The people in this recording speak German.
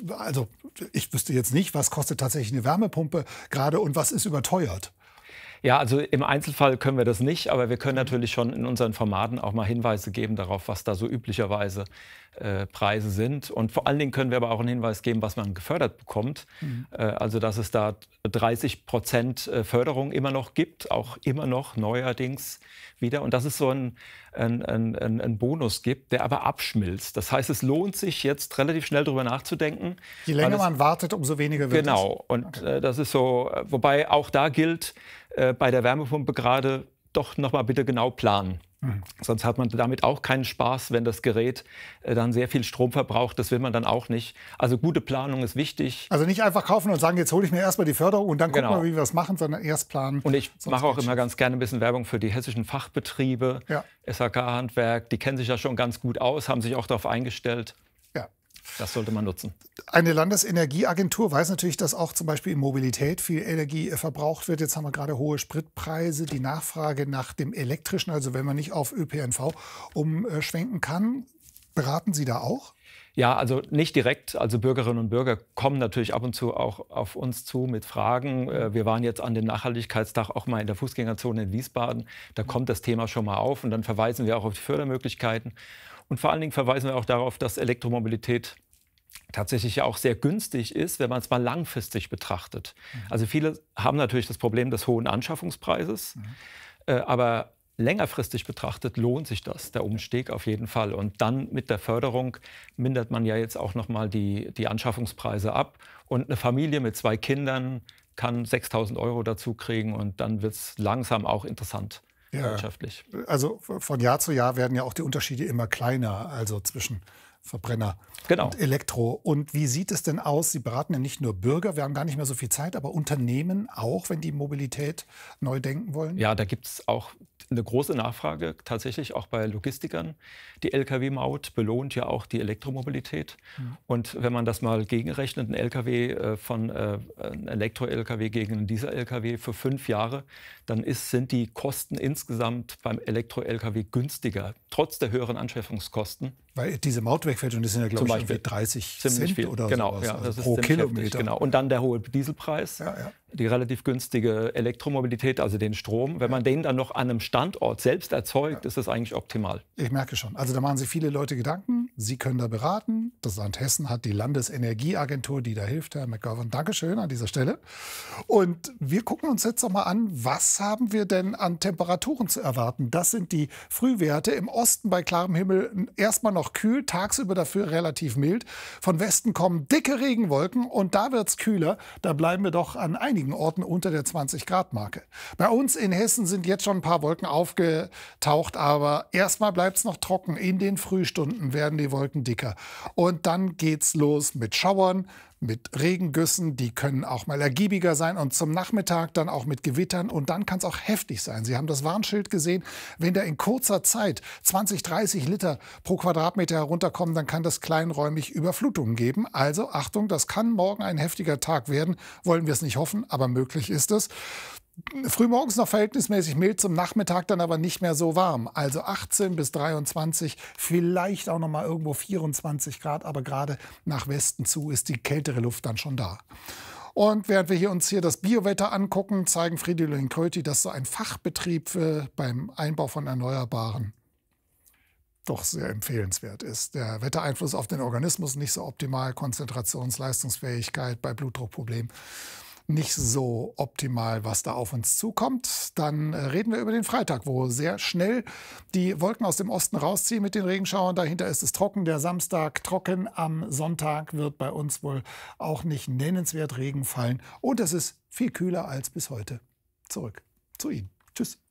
also ich wüsste jetzt nicht, was kostet tatsächlich eine Wärmepumpe gerade und was ist überteuert. Ja, also im Einzelfall können wir das nicht, aber wir können natürlich schon in unseren Formaten auch mal Hinweise geben darauf, was da so üblicherweise Preise sind. Und vor allen Dingen können wir aber auch einen Hinweis geben, was man gefördert bekommt. Also dass es da 30% Förderung immer noch gibt, auch immer noch neuerdings wieder. Und dass es so einen Bonus gibt, der aber abschmilzt. Das heißt, es lohnt sich jetzt relativ schnell darüber nachzudenken. Je länger man wartet, umso weniger wird es. Genau. Und das ist so, wobei auch da gilt, bei der Wärmepumpe gerade doch noch mal bitte genau planen. Sonst hat man damit auch keinen Spaß, wenn das Gerät dann sehr viel Strom verbraucht. Das will man dann auch nicht. Also gute Planung ist wichtig. Also nicht einfach kaufen und sagen, jetzt hole ich mir erstmal die Förderung und dann gucken wir, wie wir es machen, sondern erst planen. Und ich mache auch immer ganz gerne ein bisschen Werbung für die hessischen Fachbetriebe, SHK-Handwerk. Die kennen sich ja schon ganz gut aus, haben sich auch darauf eingestellt. Das sollte man nutzen. Eine Landesenergieagentur weiß natürlich, dass auch zum Beispiel in Mobilität viel Energie verbraucht wird. Jetzt haben wir gerade hohe Spritpreise, die Nachfrage nach dem Elektrischen, also wenn man nicht auf ÖPNV umschwenken kann. Beraten Sie da auch? Ja, also nicht direkt. Also Bürgerinnen und Bürger kommen natürlich ab und zu auch auf uns zu mit Fragen. Wir waren jetzt an dem Nachhaltigkeitstag auch mal in der Fußgängerzone in Wiesbaden. Da kommt das Thema schon mal auf und dann verweisen wir auch auf die Fördermöglichkeiten. Und vor allen Dingen verweisen wir auch darauf, dass Elektromobilität tatsächlich ja auch sehr günstig ist, wenn man es mal langfristig betrachtet. Also viele haben natürlich das Problem des hohen Anschaffungspreises, aber längerfristig betrachtet lohnt sich das, der Umstieg auf jeden Fall. Und dann mit der Förderung mindert man ja jetzt auch noch mal die Anschaffungspreise ab. Und eine Familie mit 2 Kindern kann 6.000 € dazu kriegen und dann wird es langsam auch interessant. Wirtschaftlich. Also von Jahr zu Jahr werden ja auch die Unterschiede immer kleiner, also zwischen Verbrenner und Elektro. Und wie sieht es denn aus? Sie beraten ja nicht nur Bürger, wir haben gar nicht mehr so viel Zeit, aber Unternehmen auch, wenn die Mobilität neu denken wollen? Ja, da gibt es auch eine große Nachfrage, tatsächlich auch bei Logistikern. Die Lkw-Maut belohnt ja auch die Elektromobilität. Und wenn man das mal gegenrechnet, ein Elektro-Lkw gegen einen Diesel-Lkw für 5 Jahre, dann sind die Kosten insgesamt beim Elektro-Lkw günstiger, trotz der höheren Anschaffungskosten. Weil diese Maut wegfällt und das sind ja, glaube ich, irgendwie 30 Cent viel. Oder sowas, ja, das pro ist Kilometer. Heftig, genau. Und dann der hohe Dieselpreis, die relativ günstige Elektromobilität, also den Strom. Wenn man den dann noch an einem Standort selbst erzeugt, ist das eigentlich optimal. Ich merke schon. Also da machen sich viele Leute Gedanken. Sie können da beraten. Das Land Hessen hat die Landesenergieagentur, die da hilft. Herr McGovern, Dankeschön an dieser Stelle. Und wir gucken uns jetzt noch mal an, was haben wir denn an Temperaturen zu erwarten? Das sind die Frühwerte. Im Osten bei klarem Himmel erstmal noch kühl, tagsüber dafür relativ mild. Von Westen kommen dicke Regenwolken und da wird es kühler. Da bleiben wir doch an einigen Orten unter der 20-Grad-Marke. Bei uns in Hessen sind jetzt schon ein paar Wolken aufgetaucht, aber erstmal bleibt es noch trocken. In den Frühstunden werden die Wolken dicker. Und dann geht's los mit Schauern, mit Regengüssen, die können auch mal ergiebiger sein und zum Nachmittag dann auch mit Gewittern und dann kann es auch heftig sein. Sie haben das Warnschild gesehen, wenn da in kurzer Zeit 20, 30 Liter pro Quadratmeter herunterkommen, dann kann das kleinräumig Überflutungen geben. Also Achtung, das kann morgen ein heftiger Tag werden. Wollen wir es nicht hoffen, aber möglich ist es. Frühmorgens noch verhältnismäßig mild, zum Nachmittag dann aber nicht mehr so warm. Also 18 bis 23, vielleicht auch noch mal irgendwo 24 Grad, aber gerade nach Westen zu ist die kältere Luft dann schon da. Und während wir uns hier das Biowetter angucken, zeigen Fridolin Kröti, dass so ein Fachbetrieb beim Einbau von Erneuerbaren doch sehr empfehlenswert ist. Der Wettereinfluss auf den Organismus nicht so optimal, Konzentrationsleistungsfähigkeit bei Blutdruckproblemen nicht so optimal, was da auf uns zukommt. Dann reden wir über den Freitag, wo sehr schnell die Wolken aus dem Osten rausziehen mit den Regenschauern. Dahinter ist es trocken. Der Samstag trocken. Am Sonntag wird bei uns wohl auch nicht nennenswert Regen fallen. Und es ist viel kühler als bis heute. Zurück zu Ihnen. Tschüss.